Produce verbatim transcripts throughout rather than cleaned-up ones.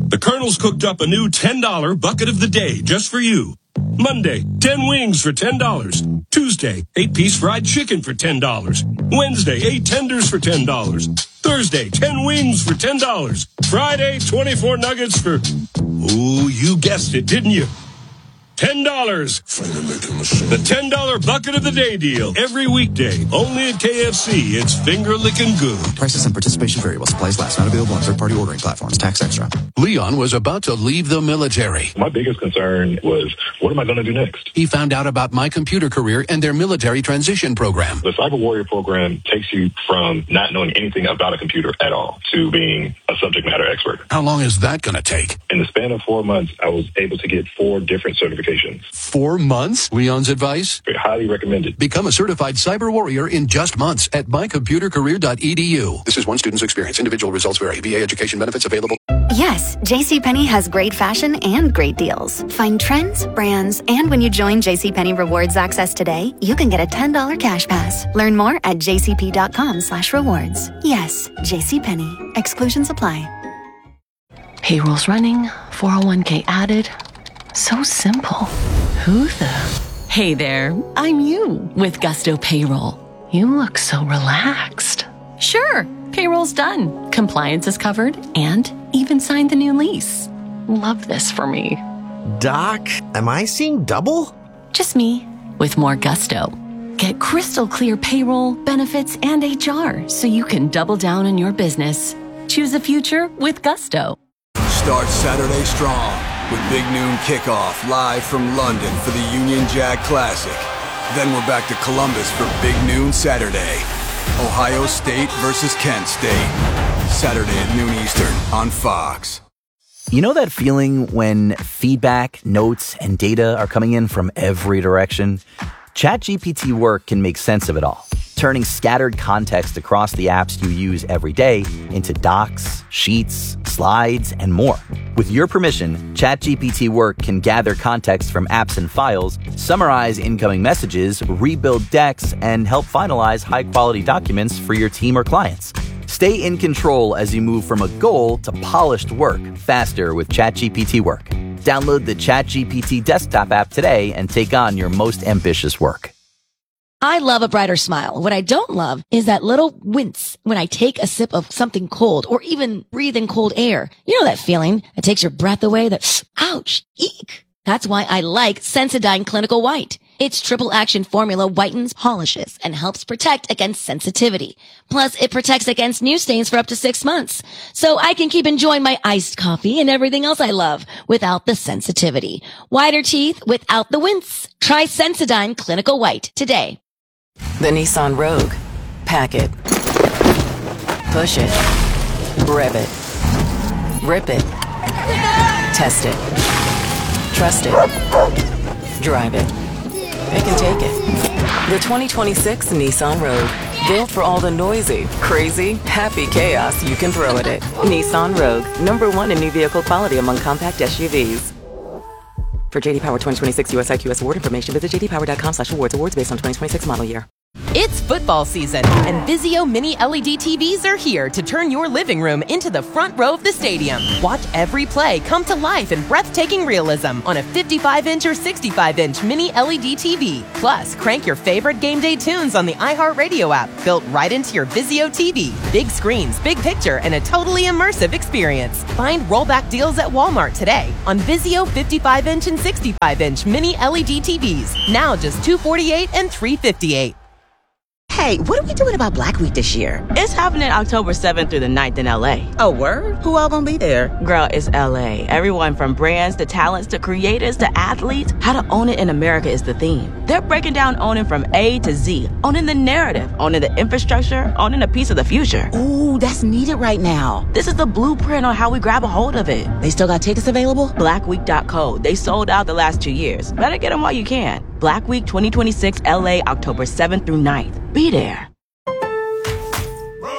The Colonel's cooked up a new ten dollar bucket of the day just for you. Monday, ten wings for ten dollars. Tuesday, eight-piece fried chicken for ten dollars. Wednesday, eight tenders for ten dollars. Thursday, ten wings for ten dollars. Friday, twenty-four nuggets for... Ooh, you guessed it, didn't you? ten dollars. The ten dollar bucket of the day deal. Every weekday. Only at K F C. It's finger-licking good. Prices and participation vary while supplies last. Not available on third-party ordering platforms. Tax extra. Leon was about to leave the military. My biggest concern was, what am I going to do next? He found out about My Computer Career and their military transition program. The Cyber Warrior program takes you from not knowing anything about a computer at all to being a subject matter expert. How long is that going to take? In the span of four months, I was able to get four different certifications. Four months? Leon's advice? Highly recommended. Become a certified cyber warrior in just months at my computer career dot e d u. This is one student's experience. Individual results vary. V A education benefits available. Yes, JCPenney has great fashion and great deals. Find trends, brands, and when you join JCPenney Rewards Access today, you can get a ten dollar cash pass. Learn more at j c p dot com slash rewards. Yes, JCPenney. Exclusions apply. Payroll's running, four oh one k added. So simple. Who the? Hey there, I'm you with Gusto Payroll. You look so relaxed. Sure, payroll's done. Compliance is covered and even signed the new lease. Love this for me. Doc, am I seeing double? Just me with more gusto. Get crystal clear payroll, benefits, and H R so you can double down on your business. Choose a future with Gusto. Start Saturday strong with Big Noon Kickoff live from London for the Union Jack Classic. Then we're back to Columbus for Big Noon Saturday. Ohio State versus Kent State. Saturday at noon Eastern on Fox. You know that feeling when feedback, notes, and data are coming in from every direction? ChatGPT Work can make sense of it all, turning scattered context across the apps you use every day into docs, sheets, slides, and more. With your permission, ChatGPT Work can gather context from apps and files, summarize incoming messages, rebuild decks, and help finalize high-quality documents for your team or clients. Stay in control as you move from a goal to polished work faster with ChatGPT Work. Download the ChatGPT desktop app today and take on your most ambitious work. I love a brighter smile. What I don't love is that little wince when I take a sip of something cold or even breathe in cold air. You know that feeling that takes your breath away, that ouch, eek. That's why I like Sensodyne Clinical White. Its triple action formula whitens, polishes, and helps protect against sensitivity. Plus, it protects against new stains for up to six months. So I can keep enjoying my iced coffee and everything else I love without the sensitivity. Whiter teeth without the wince. Try Sensodyne Clinical White today. The Nissan Rogue. Pack it. Push it. Rev it. Rip it. Test it. Trust it. Drive it. Pick and take it. The twenty twenty-six Nissan Rogue. Built for all the noisy, crazy, happy chaos you can throw at it. Nissan Rogue. Number one in new vehicle quality among compact S U Vs. For J D Power twenty twenty-six U S I Q S award information, visit j d power dot com slash awards. Awards based on twenty twenty-six model year. It's football season, and Vizio Mini L E D T Vs are here to turn your living room into the front row of the stadium. Watch every play come to life in breathtaking realism on a fifty-five inch or sixty-five inch Mini L E D T V. Plus, crank your favorite game day tunes on the iHeartRadio app, built right into your Vizio T V. Big screens, big picture, and a totally immersive experience. Find rollback deals at Walmart today on Vizio fifty-five inch and sixty-five inch Mini L E D T Vs. Now just two hundred forty-eight dollars and three hundred fifty-eight dollars. Hey, what are we doing about Black Week this year? It's happening October seventh through the ninth in L A. Oh, word? Who all gonna be there? Girl, it's L A. Everyone from brands to talents to creators to athletes. How to own it in America is the theme. They're breaking down owning from A to Z. Owning the narrative, owning the infrastructure, owning a piece of the future. Ooh, that's needed right now. This is the blueprint on how we grab a hold of it. They still got tickets available? black week dot co. They sold out the last two years. Better get them while you can. Black Week twenty twenty-six L A, October seventh through ninth. Be there.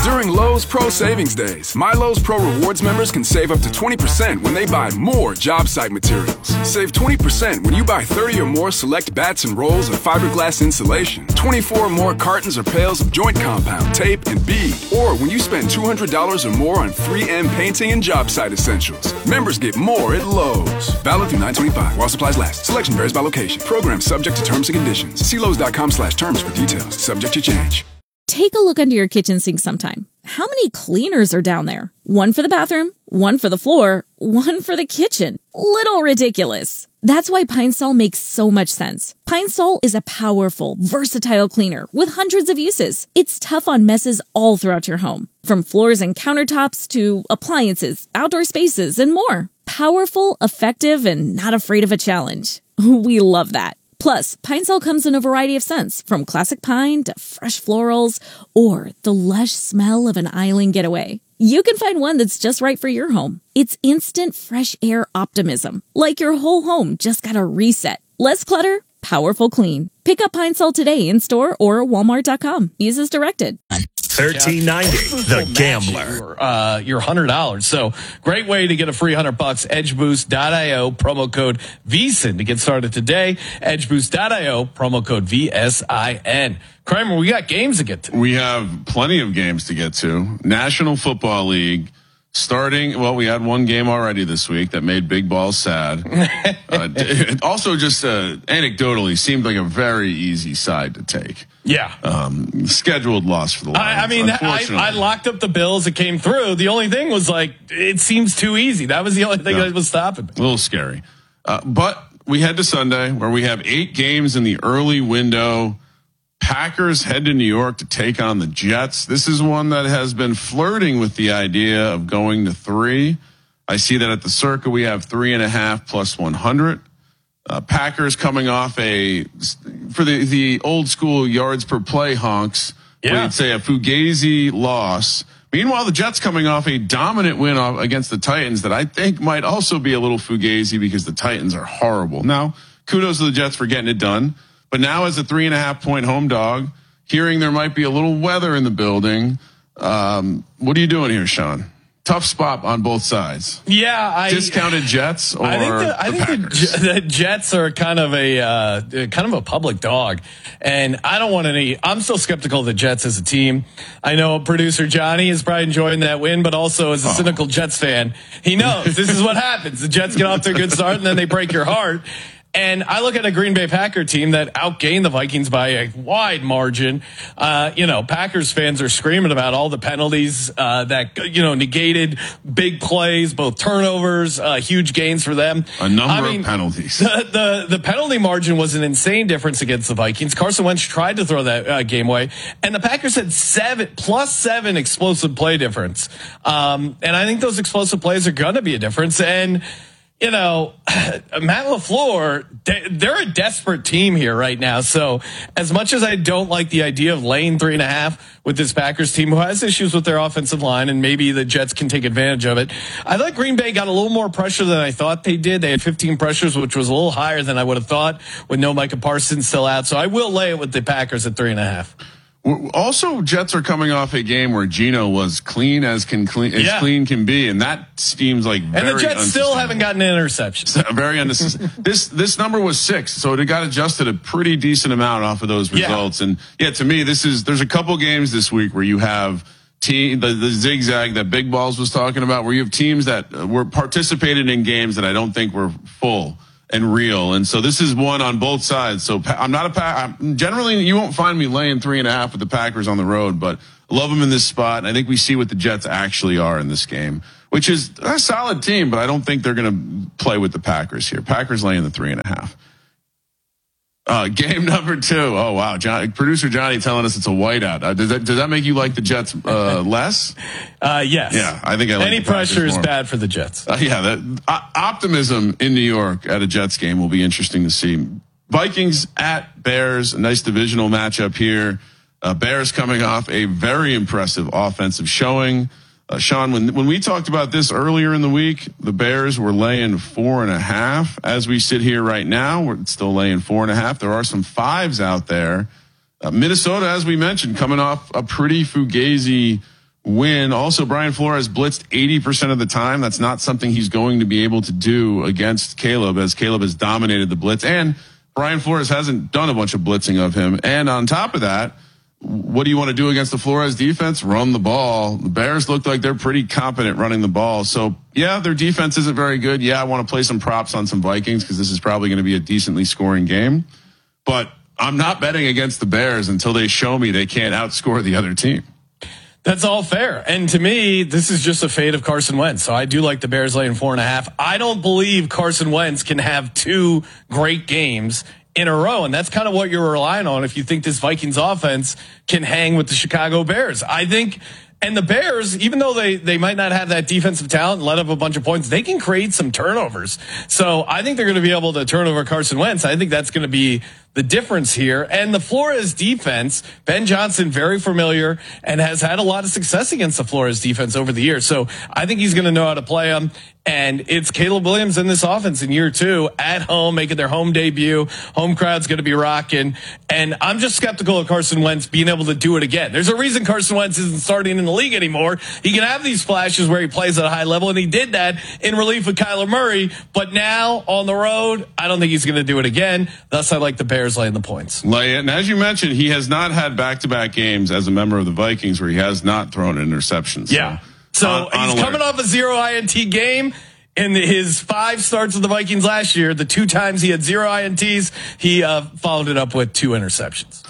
During Lowe's Pro Savings Days, My Lowe's Pro Rewards members can save up to twenty percent when they buy more job site materials. Save twenty percent when you buy thirty or more select bats and rolls of fiberglass insulation, twenty-four or more cartons or pails of joint compound, tape, and bead, or when you spend two hundred dollars or more on three M painting and job site essentials. Members get more at Lowe's. Valid through nine twenty-five while supplies last. Selection varies by location. Program subject to terms and conditions. See Lowe's.com slash terms for details. Subject to change. Take a look under your kitchen sink sometime. How many cleaners are down there? One for the bathroom, one for the floor, one for the kitchen. Little ridiculous. That's why Pine Sol makes so much sense. Pine Sol is a powerful, versatile cleaner with hundreds of uses. It's tough on messes all throughout your home, from floors and countertops to appliances, outdoor spaces, and more. Powerful, effective, and not afraid of a challenge. We love that. Plus, Pine Sol comes in a variety of scents, from classic pine to fresh florals or the lush smell of an island getaway. You can find one that's just right for your home. It's instant fresh air optimism, like your whole home just got a reset. Less clutter, powerful clean. Pick up Pine Sol today in store or walmart dot com. Use as directed. thirteen ninety, The Gambler. Your, uh, your one hundred dollars. So great way to get a free one hundred bucks. edge boost dot io, promo code V S I N to get started today. edge boost dot io, promo code V S I N. Kramer, we got games to get to. We have plenty of games to get to. National Football League. Starting, well, we had one game already this week that made Big Balls sad. uh, it also just uh, anecdotally seemed like a very easy side to take. Yeah. Um, scheduled loss for the Lions. I, I mean, I, I locked up the Bills. It came through. The only thing was like, it seems too easy. That was the only thing no, that was stopping me. A little scary. Uh, but we head to Sunday where we have eight games in the early window. Packers head to New York to take on the Jets. This is one that has been flirting with the idea of going to three. I see that at the Circa we have three and a half plus one hundred. Uh, Packers coming off a, for the, the old school yards per play honks, yeah. We'd say a Fugazi loss. Meanwhile, the Jets coming off a dominant win off against the Titans that I think might also be a little Fugazi because the Titans are horrible. Now, kudos to the Jets for getting it done. But now as a three and a half point home dog, hearing there might be a little weather in the building. Um, what are you doing here, Sean? Tough spot on both sides. Yeah, I discounted Jets or I think the, I the think the, the Jets are kind of a uh, kind of a public dog, and I don't want any. I'm still skeptical of the Jets as a team. I know producer Johnny is probably enjoying that win, but also as a oh. cynical Jets fan, he knows this is what happens. The Jets get off to a good start and then they break your heart. And I look at a Green Bay Packer team that outgained the Vikings by a wide margin. Uh, you know, Packers fans are screaming about all the penalties uh, that, you know, negated big plays, both turnovers, uh, huge gains for them. A number I mean, of penalties. The, the the penalty margin was an insane difference against the Vikings. Carson Wentz tried to throw that uh, game away, and the Packers had seven plus seven explosive play difference. Um, and I think those explosive plays are going to be a difference. And you know, Matt LaFleur, they're a desperate team here right now. So as much as I don't like the idea of laying three and a half with this Packers team who has issues with their offensive line, and maybe the Jets can take advantage of it, I thought Green Bay got a little more pressure than I thought they did. They had fifteen pressures, which was a little higher than I would have thought with no Micah Parsons still out. So I will lay it with the Packers at three and a half. Also, Jets are coming off a game where Geno was clean as can clean as yeah. clean can be, and that seems like very and the Jets still haven't gotten an interception. Very unsustainable. this this number was six, so it got adjusted a pretty decent amount off of those results. Yeah. And yeah, to me, this is there's a couple games this week where you have team the, the zigzag that Big Balls was talking about, where you have teams that were participated in games that I don't think were full and real. And so this is one on both sides. So I'm not a pack. Generally, you won't find me laying three and a half with the Packers on the road, but I love them in this spot. And I think we see what the Jets actually are in this game, which is a solid team, but I don't think they're going to play with the Packers here. Packers laying the three and a half. Uh, game number two. Oh, wow. John, producer Johnny telling us it's a whiteout. Uh, does that, does that make you like the Jets, uh, less? Uh, yes. Yeah. I think I like Any the Packers pressure is more. bad for the Jets. Uh, yeah. That, uh, optimism in New York at a Jets game will be interesting to see. Vikings at Bears, a nice divisional matchup here. Uh, Bears coming off a very impressive offensive showing. Uh, Sean, when, when we talked about this earlier in the week, the Bears were laying four and a half. As we sit here right now, we're still laying four and a half. There are some fives out there. Uh, Minnesota, as we mentioned, coming off a pretty fugazi win. Also, Brian Flores blitzed eighty percent of the time. That's not something he's going to be able to do against Caleb, as Caleb has dominated the blitz. And Brian Flores hasn't done a bunch of blitzing of him. And on top of that, what do you want to do against the Flores defense? Run the ball. The Bears look like they're pretty competent running the ball. So, yeah, their defense isn't very good. Yeah, I want to play some props on some Vikings because this is probably going to be a decently scoring game. But I'm not betting against the Bears until they show me they can't outscore the other team. That's all fair. And to me, this is just a fate of Carson Wentz. So I do like the Bears laying four and a half. I don't believe Carson Wentz can have two great games in a row. And that's kind of what you're relying on if you think this Vikings offense can hang with the Chicago Bears. I think, and the Bears, even though they, they might not have that defensive talent and let up a bunch of points, they can create some turnovers. So I think they're going to be able to turn over Carson Wentz. I think that's going to be the difference here. And the Flores defense, Ben Johnson, very familiar and has had a lot of success against the Flores defense over the years. So I think he's going to know how to play them. And it's Caleb Williams in this offense in year two at home, making their home debut. Home crowd's going to be rocking. And I'm just skeptical of Carson Wentz being able to do it again. There's a reason Carson Wentz isn't starting in the league anymore. He can have these flashes where he plays at a high level, and he did that in relief of Kyler Murray. But now on the road, I don't think he's going to do it again. Thus, I like the Bears laying the points. Lay it. And as you mentioned, he has not had back-to-back games as a member of the Vikings where he has not thrown interceptions. Yeah. So on, on he's alert. coming off a zero I N T game. In his five starts with the Vikings last year, the two times he had zero I N Ts, he uh, followed it up with two interceptions.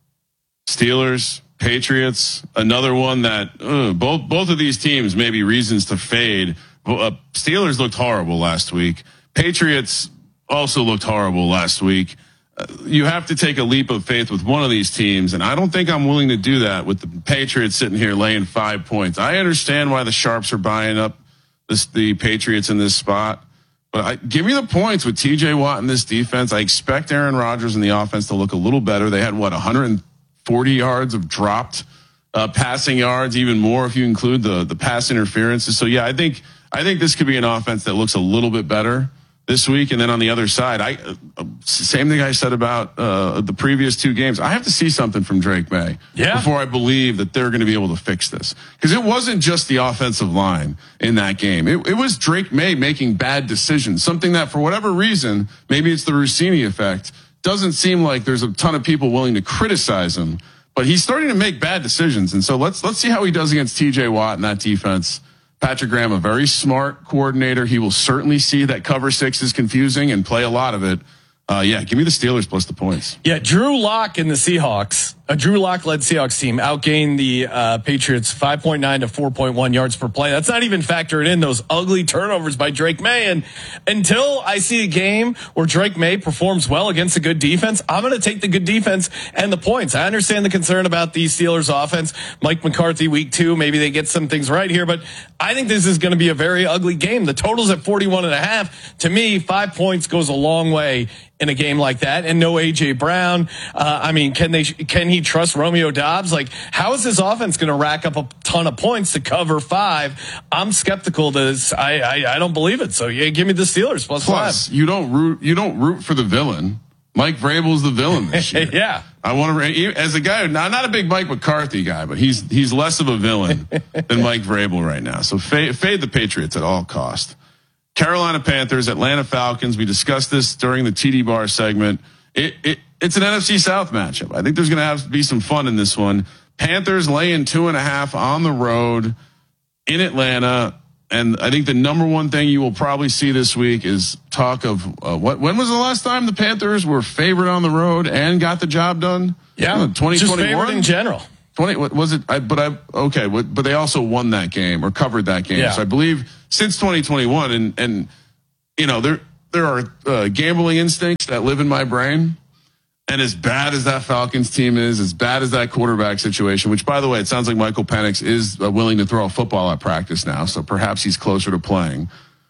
Steelers, Patriots, another one that uh, both both of these teams may be reasons to fade. Uh, Steelers looked horrible last week. Patriots also looked horrible last week. Uh, you have to take a leap of faith with one of these teams, and I don't think I'm willing to do that with the Patriots sitting here laying five points. I understand why the Sharps are buying up This, the Patriots in this spot, but I, give me the points with T J Watt in this defense. I expect Aaron Rodgers in the offense to look a little better. They had what one hundred forty yards of dropped uh, passing yards, even more if you include the the pass interferences. So yeah, I think I think this could be an offense that looks a little bit better this week. And then on the other side, I uh, same thing I said about uh, the previous two games. I have to see something from Drake May yeah. before I believe that they're going to be able to fix this. Because it wasn't just the offensive line in that game. It, it was Drake May making bad decisions, something that for whatever reason, maybe it's the Rossini effect, doesn't seem like there's a ton of people willing to criticize him. But he's starting to make bad decisions. And so let's let's see how he does against T J Watt and that defense. Patrick Graham, a very smart coordinator. He will certainly see that cover six is confusing and play a lot of it. Uh, yeah, give me the Steelers plus the points. Yeah, Drew Lock and the Seahawks, a Drew Lock led Seahawks team outgained the uh, Patriots five point nine to four point one yards per play. That's not even factoring in those ugly turnovers by Drake May. And until I see a game where Drake May performs well against a good defense, I'm going to take the good defense and the points. I understand the concern about the Steelers offense. Mike McCarthy week two, maybe they get some things right here, but I think this is going to be a very ugly game. The total's at forty-one and a half. To me, five points goes a long way in a game like that. And no A J Brown. Uh, I mean, can they, can he trust Romeo Doubs? Like, how is this offense going to rack up a ton of points to cover five? I'm skeptical. This, I, I, I don't believe it. So yeah, give me the Steelers plus, plus five. You don't root, you don't root for the villain. Mike Vrabel's the villain this year. yeah. I want to, as a guy, not, not a big Mike McCarthy guy, but he's, he's less of a villain than Mike Vrabel right now. So fade, fade the Patriots at all cost. Carolina Panthers, Atlanta Falcons. We discussed this during the T D Bar segment. It, it, it's an N F C South matchup. I think there's going to have to be some fun in this one. Panthers laying two and a half on the road in Atlanta. And I think the number one thing you will probably see this week is talk of uh, what, when was the last time the Panthers were favored on the road and got the job done? Yeah. twenty twenty-one Just favored in general. twenty what was it? I, but I, okay. But they also won that game or covered that game. Yeah. So I believe since twenty twenty-one and, and, you know, there, there are uh, gambling instincts that live in my brain. And as bad as that Falcons team is, as bad as that quarterback situation, which by the way, it sounds like Michael Penix is uh, willing to throw a football at practice now. So perhaps he's closer to playing.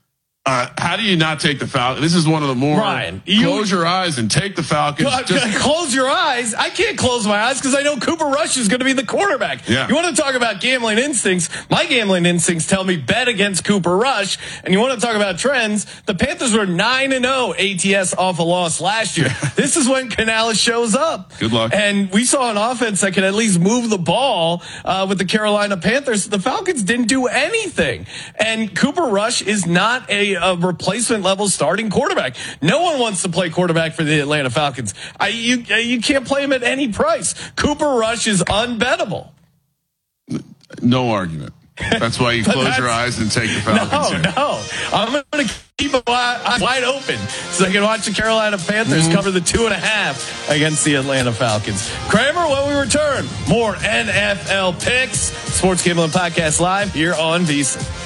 Uh, how do you not take the Falcons? This is one of the more Ryan, you, close your eyes and take the Falcons. Just, close your eyes. I can't close my eyes because I know Cooper Rush is going to be the quarterback. Yeah. You want to talk about gambling instincts? My gambling instincts tell me bet against Cooper Rush. And you want to talk about trends? The Panthers were nine and zero A T S off a loss last year. This is when Canales shows up. Good luck. And we saw an offense that could at least move the ball uh, with the Carolina Panthers. The Falcons didn't do anything. And Cooper Rush is not a a replacement level starting quarterback. No one wants to play quarterback for the Atlanta Falcons. I, you, you can't play him at any price. Cooper Rush is unbettable. No argument. That's why you close your eyes and take the Falcons. No, here. no. I'm going to keep it wide, wide open so I can watch the Carolina Panthers mm-hmm. cover the two and a half against the Atlanta Falcons. Kramer, when we return, more N F L picks. Sports Gambling Podcast live here on VSiN.